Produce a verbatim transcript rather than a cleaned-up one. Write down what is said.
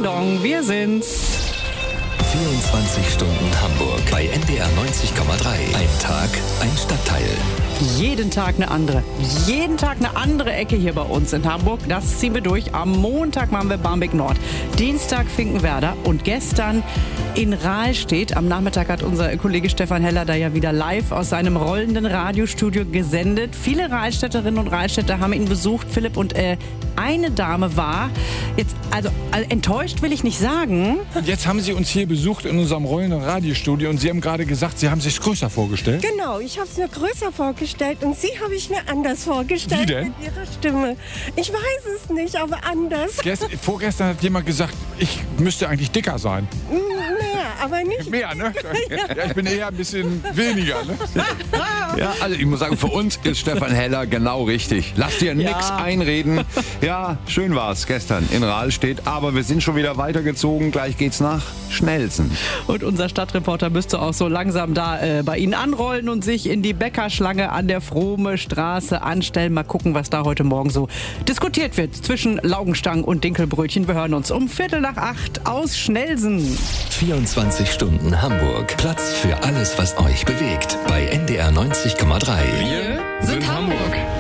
Song. Wir sind's. vierundzwanzig Stunden Hamburg bei N D R neunzig Komma drei. Ein Tag, ein Stadtteil. Jeden Tag eine andere. Jeden Tag eine andere Ecke hier bei uns in Hamburg. Das ziehen wir durch. Am Montag machen wir Barmbek Nord. Dienstag Finkenwerder. Und gestern in Rahlstedt. Am Nachmittag hat unser Kollege Stefan Heller da ja wieder live aus seinem rollenden Radiostudio gesendet. Viele Rahlstädterinnen und Rahlstädter haben ihn besucht. Philipp, und äh, eine Dame war jetzt, also, also enttäuscht will ich nicht sagen. Und jetzt haben Sie uns hier besucht in unserem rollenden Radiostudio und Sie haben gerade gesagt, Sie haben sich größer vorgestellt. Genau, ich habe es mir größer vorgestellt und Sie habe ich mir anders vorgestellt. Wie denn? Mit Ihrer Stimme. Ich weiß es nicht, aber anders. Gest, vorgestern hat jemand gesagt, ich müsste eigentlich dicker sein. Mehr, aber nicht. Mehr, ne? Ja, ich bin eher ein bisschen weniger, ne? Ja, also ich muss sagen, für uns ist Stefan Heller genau richtig. Lass dir Ja. nix einreden. Ja, schön war's gestern in Rahlstedt, aber wir sind schon wieder weitergezogen. Gleich geht's nach Schnelsen. Und unser Stadtreporter müsste auch so langsam da äh, bei Ihnen anrollen und sich in die Bäckerschlange an der Frohme Straße anstellen. Mal gucken, was da heute Morgen so diskutiert wird zwischen Laugenstangen und Dinkelbrötchen. Wir hören uns um Viertel nach acht aus Schnelsen. vierundzwanzig Stunden Hamburg. Platz für alles, was euch bewegt. Bei N D R neunzig Komma drei. Wir sind Hamburg.